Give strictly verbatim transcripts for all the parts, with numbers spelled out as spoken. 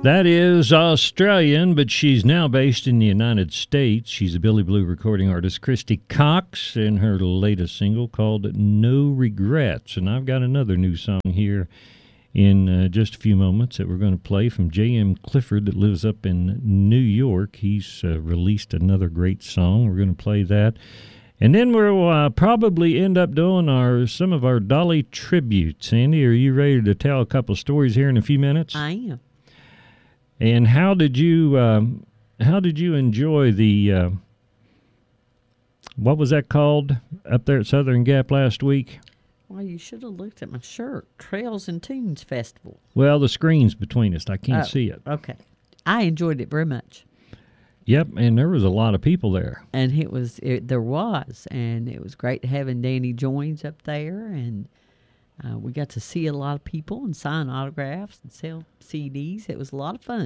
That is Australian, but she's now based in the United States. She's a Billy Blue recording artist, Christy Cox, and her latest single called No Regrets. And I've got another new song here in uh, just a few moments that we're going to play from J M. Clifford that lives up in New York. He's uh, released another great song. We're going to play that. And then we'll uh, probably end up doing our some of our Dolly tributes. Sandy, are you ready to tell a couple of stories here in a few minutes? I am. And how did you um, how did you enjoy the uh, what was that called up there at Southern Gap last week? Well, you should have looked at my shirt. Trails and Tunes Festival. Well, the screen's between us. I can't oh, see it. Okay. I enjoyed it very much. Yep, and there was a lot of people there. And it was it, there was, and it was great having Danny Joins up there, and uh, we got to see a lot of people and sign autographs and sell C Ds. It was a lot of fun.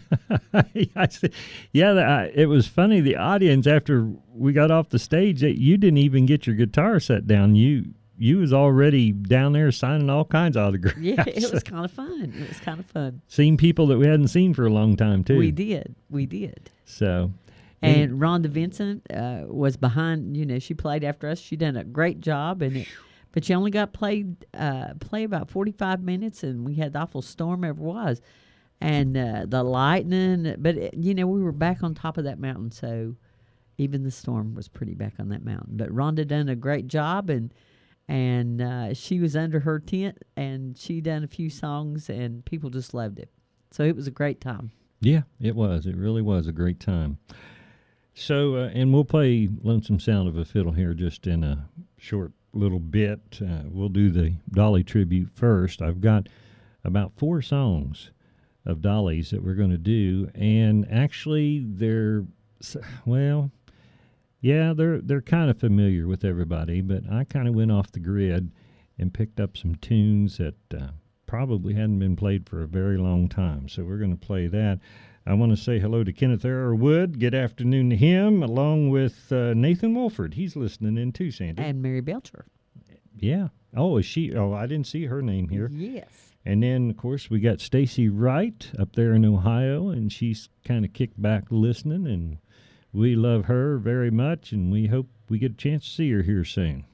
I see. Yeah, the, it was funny. The audience, after we got off the stage, that you didn't even get your guitar set down. You you was already down there signing all kinds of autographs. Yeah, it was kind of fun. It was kind of fun. Seen people that we hadn't seen for a long time, too. We did. We did. So, and Rhonda Vincent uh, was behind. You know, she played after us. She done a great job, and it, but she only got played uh, play about forty five minutes, and we had the awful storm ever was, and uh, the lightning. But it, you know, we were back on top of that mountain, so even the storm was pretty back on that mountain. But Rhonda done a great job, and and uh, she was under her tent, and she done a few songs, and people just loved it. So it was a great time. Yeah, it was. It really was a great time. So, uh, and we'll play Lonesome Sound of a Fiddle here just in a short little bit. Uh, we'll do the Dolly tribute first. I've got about four songs of Dolly's that we're going to do, and actually they're, well, yeah, they're they're kind of familiar with everybody, but I kind of went off the grid and picked up some tunes that uh, probably hadn't been played for a very long time. So we're going to play that. I want to say hello to Kenneth Arrowwood. Good afternoon to him, along with uh, Nathan Wolford. He's listening in too, Sandy. And Mary Belcher. Yeah. Oh, is she? Oh, I didn't see her name here. Yes. And then, of course, we got Stacy Wright up there in Ohio, and she's kind of kicked back listening, and we love her very much, and we hope we get a chance to see her here soon.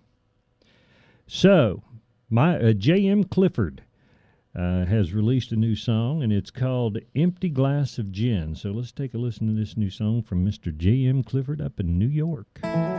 So, my uh, J M. Clifford Uh, has released a new song, and it's called Empty Glass of Gin. So let's take a listen to this new song from Mister J M. Clifford up in New York.